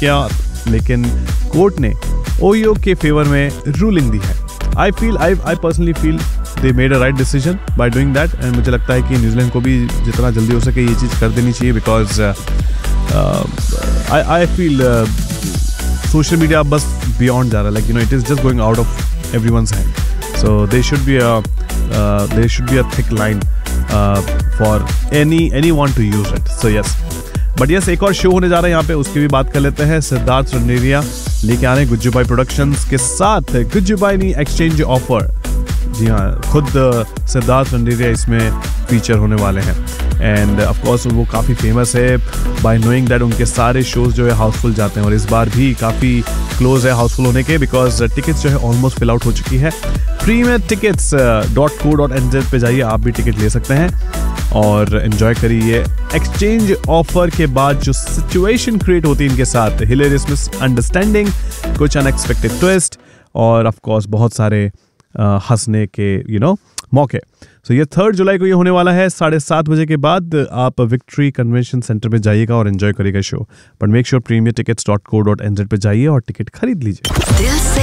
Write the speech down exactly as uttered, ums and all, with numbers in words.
किया, लेकिन कोर्ट ने ओयो के फेवर में रूलिंग दी है। I feel I I personally feel they made a right decision by doing that, and मुझे लगता है कि न्यूजीलैंड को भी जितना जल्दी हो सके ये चीज़ कर देनी चाहिए, because I I feel social media बस बियॉन्ड जा रहा है, like you know it is just going out of everyone's hand, so they should be a there should be a thick line for any anyone to use it. So yes, but yes, एक और show होने जा रहा है यहाँ पे, उसकी भी बात कर लेते हैं। सिद्धार्थ रंडेरिया लेके आ रहे हैं गुज्जू भाई प्रोडक्शंस के साथ गुज्जू भाई नी एक्सचेंज ऑफर। जी हाँ, खुद सिद्धार्थ रंडेरिया इसमें फीचर होने वाले हैं, एंड ऑफ कोर्स वो काफ़ी फेमस है बाय नोइंग दैट उनके सारे शोज जो है हाउसफुल जाते हैं, और इस बार भी काफ़ी क्लोज है हाउसफुल होने के, बिकॉज टिकट्स जो है ऑलमोस्ट फिल आउट हो चुकी है। Premiere tickets dot co dot N Z पे जाइए, आप भी टिकट ले सकते हैं और एंजॉय करिए। एक्सचेंज ऑफर के बाद जो सिचुएशन क्रिएट होती है इनके साथ, हिलेरियस मिसअंडरस्टैंडिंग, कुछ अनएक्सपेक्टेड ट्विस्ट, और ऑफ कोर्स बहुत सारे हंसने के यू नो मौके। सो ये थर्ड जुलाई को ये होने वाला है साढ़े सात बजे के बाद। आप विक्ट्री कन्वेंशन सेंटर पे जाइएगा और एंजॉय करिएगा show, but make sure premiere tickets dot co dot N Z पे जाइए और टिकट खरीद लीजिए।